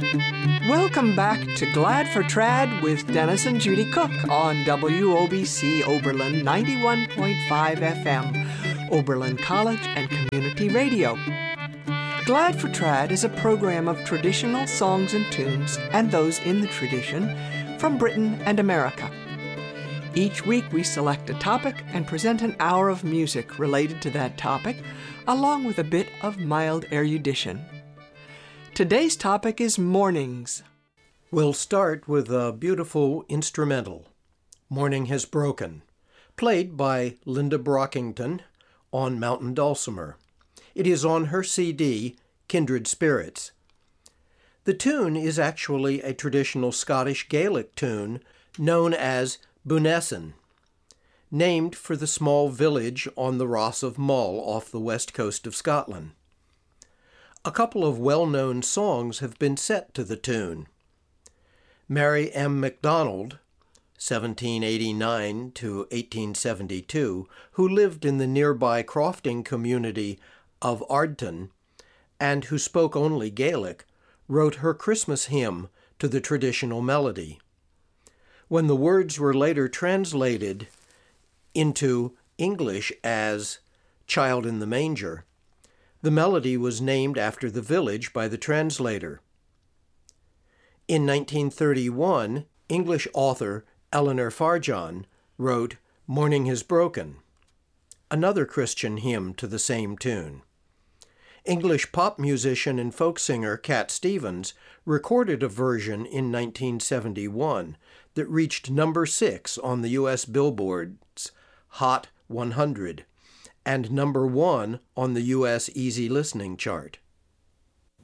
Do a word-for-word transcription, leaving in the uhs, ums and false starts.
Welcome back to Glad for Trad with Dennis and Judy Cook on W O B C Oberlin ninety-one point five F M, Oberlin College and Community Radio. Glad for Trad is a program of traditional songs and tunes and those in the tradition from Britain and America. Each week we select a topic and present an hour of music related to that topic, along with a bit of mild erudition. Today's topic is mornings. We'll start with a beautiful instrumental, Morning Has Broken, played by Linda Brockington on Mountain Dulcimer. It is on her C D, Kindred Spirits. The tune is actually a traditional Scottish Gaelic tune known as Bunessan, named for the small village on the Ross of Mull off the west coast of Scotland. A couple of well-known songs have been set to the tune. Mary M. MacDonald, seventeen eighty-nine to eighteen seventy-two, who lived in the nearby crofting community of Ardton, and who spoke only Gaelic, wrote her Christmas hymn to the traditional melody. When the words were later translated into English as Child in the Manger, the melody was named after the village by the translator. In nineteen thirty-one, English author Eleanor Farjeon wrote Morning Has Broken, another Christian hymn to the same tune. English pop musician and folk singer Cat Stevens recorded a version in nineteen seventy-one that reached number six on the U S Billboard's Hot one hundred and number one on the U S Easy Listening chart.